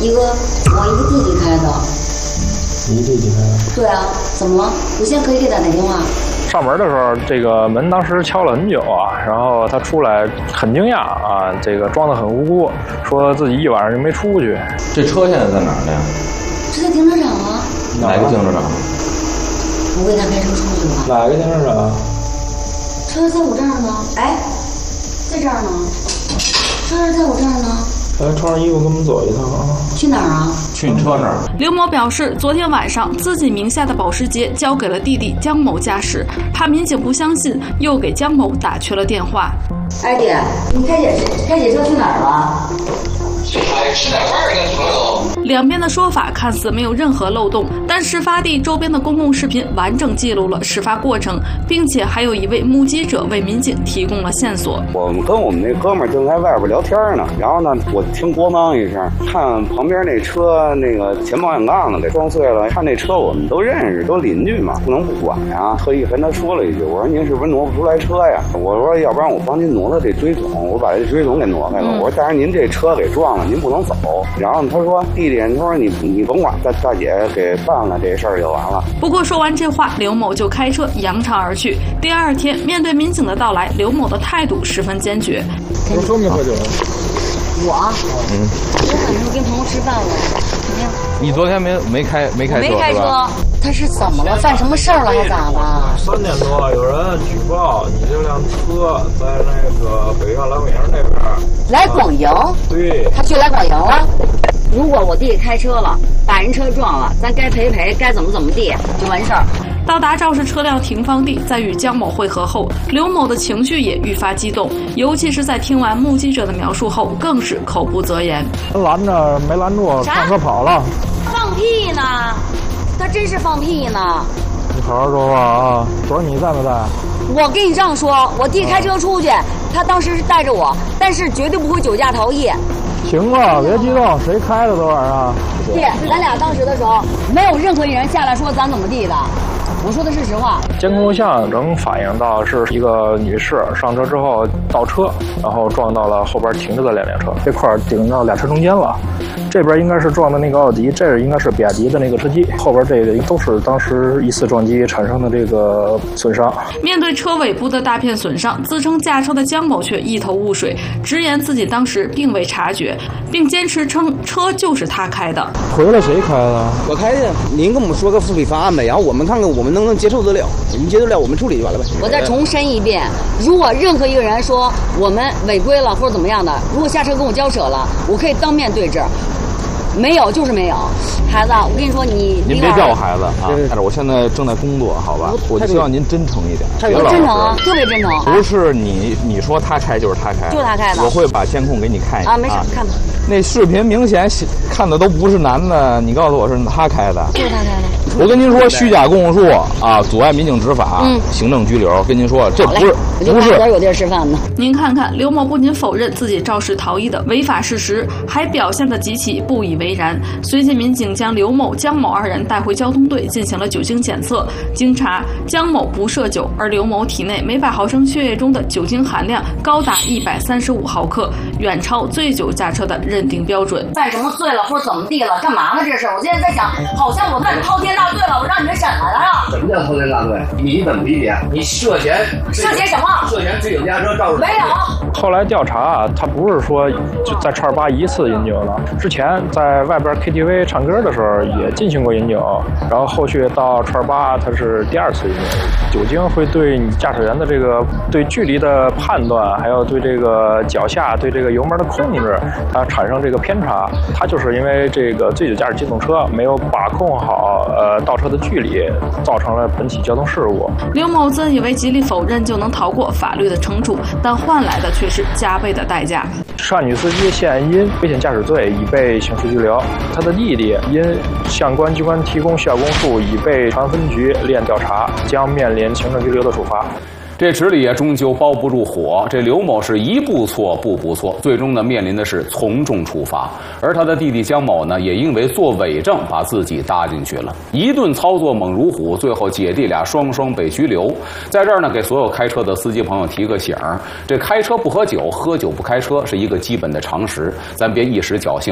我一个弟弟开的。 你弟弟开的？ 对啊，怎么了？我现在可以给他打电话。 上门的时候，这个门当时敲了很久啊，然后他出来很惊讶啊，这个装得很无辜，说自己一晚上就没出去。 这车现在在哪儿呢？ 是在停车场啊。 哪个停车场？ 我给他开车出去了。 哪个停车场？ 车在我这儿呢。哎，在这儿呢。车在我这儿呢。 穿上衣服跟我们走一趟啊！ 去哪儿啊？ 去你车那儿。 刘某表示，昨天晚上自己名下的保时捷交给了弟弟江某驾驶，怕民警不相信，又给江某打去了电话。 哎姐，你开姐车去哪儿了？ 吃点饭跟朋友。 两边的说法看似没有任何漏洞，但事发地周边的公共视频完整记录了事发过程，并且还有一位目击者为民警提供了线索。 我们跟我们那哥们儿正在外边聊天呢，然后呢，我听咣当一声，看旁边那车那个前保险杠呢给撞碎了，看那车我们都认识，都邻居嘛，不能不管呀。特意跟他说了一句，我说您是不是挪不出来车呀？我说要不然我帮您挪挪这追总，我把这追总给挪开了。我说但是您这车给撞了，您不能走。然后他说弟弟，他说你甭管，大姐给办了这事儿就完了。 不过说完这话，刘某就开车扬长而去。第二天面对民警的到来，刘某的态度十分坚决。 我喝没喝酒？ 我晚上跟朋友吃饭了。怎么样？ 你昨天没开车？ 没开车。他是怎么了？犯什么事儿了还咋的 ？3点多有人举报你这辆车在那个北苑来广营那边。 来广营？ 对。 他去来广营了？如果我弟开车了，把人车撞了，咱该赔，该怎么地就完事儿。 到达肇事车辆停放地，在与江某会合后，刘某的情绪也愈发激动，尤其是在听完目击者的描述后，更是口不择言。 拦着没拦住，上车跑了。 放屁呢！他真是放屁呢！ 你好好说话啊！昨儿你在没在？ 我跟你这样说，我弟开车出去，他当时是带着我，但是绝对不会酒驾逃逸。 行了，别激动，谁开的昨晚上？ 弟，咱俩当时的时候，没有任何一人下来说咱怎么地的。我说的是实话。 监控录像能反映到是一个女士上车之后倒车，然后撞到了后边停着的2辆车，这块顶到俩车中间了。这边应该是撞的那个奥迪，这应该是比亚迪的那个车机，后边这个都是当时一次撞击产生的这个损伤。 面对车尾部的大片损伤，自称驾车的江某却一头雾水，直言自己当时并未察觉，并坚持称车就是他开的。 回来谁开的？ 我开的。您跟我们说个处理方案呗，然后我们看看我们能不能接受得了，您接受得了我们处理就完了呗。 我再重申一遍，如果任何一个人说我们违规了或者怎么样的，如果下车跟我交扯了，我可以当面对质。没有就是没有，孩子，我跟你说，您别叫我孩子啊！但是我现在正在工作，好吧？我就希望您真诚一点。 我真诚啊，特别真诚。 不是你说他开就是他开， 就是他开的。 我会把监控给你看一下啊，没事，看吧。 那视频明显看的都不是男的，你告诉我是他开的。 就是他开的。 我跟您说，虚假供述啊，阻碍民警执法，行政拘留。跟您说，这不是。 有地儿吃饭呢。 您看看，刘某不仅否认自己肇事逃逸的违法事实，还表现得极其不以为然。随即，民警将刘某、江某2人带回交通队进行了酒精检测。经查，江某不涉酒，而刘某体内每100毫升血液中的酒精含量高达135毫克，远超醉酒驾车的认定标准。 犯什么罪了，或者怎么地了？干嘛呢？这是我现在在想，好像我犯滔天大罪了，我让你们审来了呀！ 什么叫滔天大罪？你怎么理解？你涉嫌什么？ 涉嫌醉酒驾车肇事。 没有。 后来调查，他不是说就在叉8一次饮酒了，之前在外边 KTV 唱歌的时候也进行过饮酒，然后后续到叉8他是第2次饮酒。酒精会对你驾驶员的这个对距离的判断，还有对这个脚下对这个油门的控制，它产生这个偏差。它就是因为这个醉酒驾驶机动车没有把控好倒车的距离，造成了本起交通事故。 刘某自以为极力否认就能逃过法律的惩处，但换来的却是加倍的代价。 涉案女司机现因危险驾驶罪已被刑事拘留，他的弟弟因相关机关提供虚假供述已被长安分局立案调查，将面临行政拘留的处罚。 这纸里也终究包不住火，这刘某是一步错步步错，最终呢面临的是从重处罚。而他的弟弟江某呢，也因为做伪证把自己搭进去了，一顿操作猛如虎，最后姐弟俩双双被拘留。在这儿呢，给所有开车的司机朋友提个醒儿，这开车不喝酒，喝酒不开车是一个基本的常识，咱别一时侥幸